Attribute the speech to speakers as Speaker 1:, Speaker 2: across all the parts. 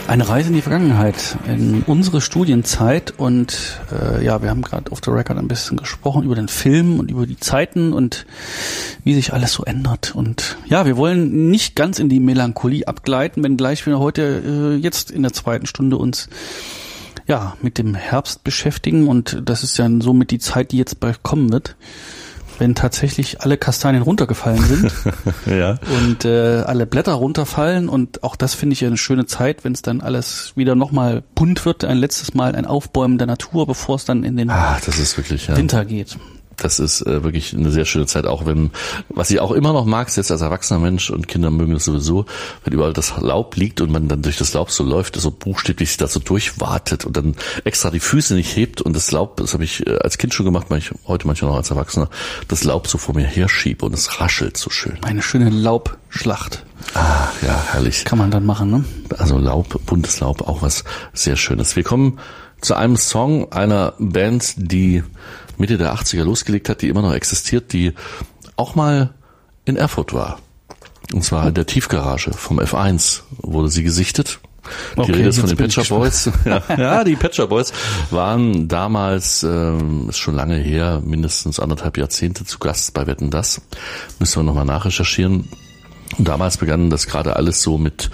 Speaker 1: Eine Reise in die Vergangenheit, in unsere Studienzeit und wir haben gerade off the record ein bisschen gesprochen über den Film und über die Zeiten und wie sich alles so ändert. Und ja, wir wollen nicht ganz in die Melancholie abgleiten, wenngleich wir heute jetzt in der zweiten Stunde uns mit dem Herbst beschäftigen und das ist ja somit die Zeit, die jetzt bald kommen wird. Wenn tatsächlich alle Kastanien runtergefallen sind
Speaker 2: ja.
Speaker 1: und alle Blätter runterfallen und auch das finde ich ja eine schöne Zeit, wenn es dann alles wieder nochmal bunt wird, ein letztes Mal ein Aufbäumen der Natur, bevor es dann in den
Speaker 2: das ist wirklich,
Speaker 1: Winter geht.
Speaker 2: Das ist wirklich eine sehr schöne Zeit, auch wenn, was ich auch immer noch mag, jetzt als erwachsener Mensch und Kinder mögen das sowieso, wenn überall das Laub liegt und man dann durch das Laub so läuft, so buchstäblich da so durchwartet und dann extra die Füße nicht hebt und das Laub, das habe ich als Kind schon gemacht, mache ich heute manchmal noch als Erwachsener, das Laub so vor mir herschiebe und es raschelt so schön.
Speaker 1: Eine schöne Laubschlacht.
Speaker 2: Ah, ja, herrlich.
Speaker 1: Kann man dann machen, ne?
Speaker 2: Also Laub, buntes Laub, auch was sehr Schönes. Wir kommen zu einem Song einer Band, die Mitte der 80er losgelegt hat, die immer noch existiert, die auch mal in Erfurt war. Und zwar in der Tiefgarage vom F1 wurde sie gesichtet. Die Rede ist von den Pet Shop Boys. Ja, die Pet Shop Boys waren damals, ist schon lange her, mindestens 1,5 Jahrzehnte zu Gast bei Wetten, dass. Müssen wir nochmal nachrecherchieren. Und damals begann das gerade alles so mit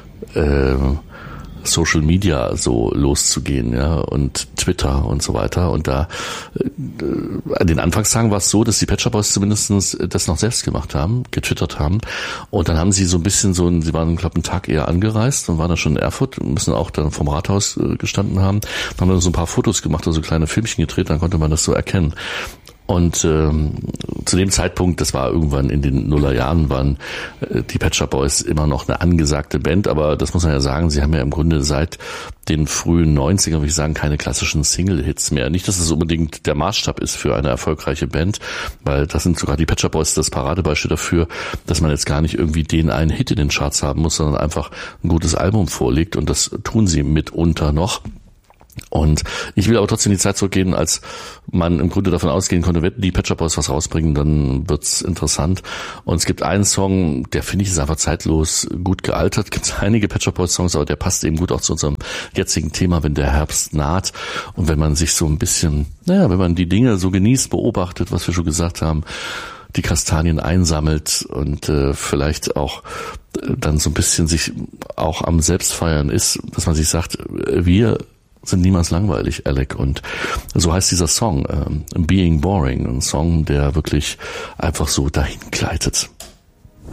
Speaker 2: Social Media so loszugehen, ja, und Twitter und so weiter. Und da an den Anfangstagen war es so, dass die Pet Shop Boys zumindest das noch selbst gemacht haben, getwittert haben. Und dann haben sie so ein bisschen sie waren, glaube ich, einen Tag eher angereist und waren dann schon in Erfurt, müssen auch dann vom Rathaus gestanden haben. Dann haben wir so ein paar Fotos gemacht, also kleine Filmchen gedreht, dann konnte man das so erkennen. Und zu dem Zeitpunkt, das war irgendwann in den Nullerjahren, waren die Pet Shop Boys immer noch eine angesagte Band, aber das muss man ja sagen, sie haben ja im Grunde seit den frühen 90ern, würde ich sagen, keine klassischen Single-Hits mehr. Nicht, dass es unbedingt der Maßstab ist für eine erfolgreiche Band, weil das sind sogar die Pet Shop Boys das Paradebeispiel dafür, dass man jetzt gar nicht irgendwie den einen Hit in den Charts haben muss, sondern einfach ein gutes Album vorlegt und das tun sie mitunter noch. Und ich will aber trotzdem die Zeit zurückgehen, als man im Grunde davon ausgehen konnte, wenn die Pet Shop Boys was rausbringen, dann wird's interessant. Und es gibt einen Song, der finde ich ist einfach zeitlos gut gealtert. Es gibt einige Pet Shop Boys Songs, aber der passt eben gut auch zu unserem jetzigen Thema, wenn der Herbst naht. Und wenn man sich so ein bisschen, wenn man die Dinge so genießt, beobachtet, was wir schon gesagt haben, die Kastanien einsammelt und vielleicht auch dann so ein bisschen sich auch am Selbstfeiern ist, dass man sich sagt, wir sind niemals langweilig, Alec. Und so heißt dieser Song, Being Boring, ein Song, der wirklich einfach so dahin gleitet.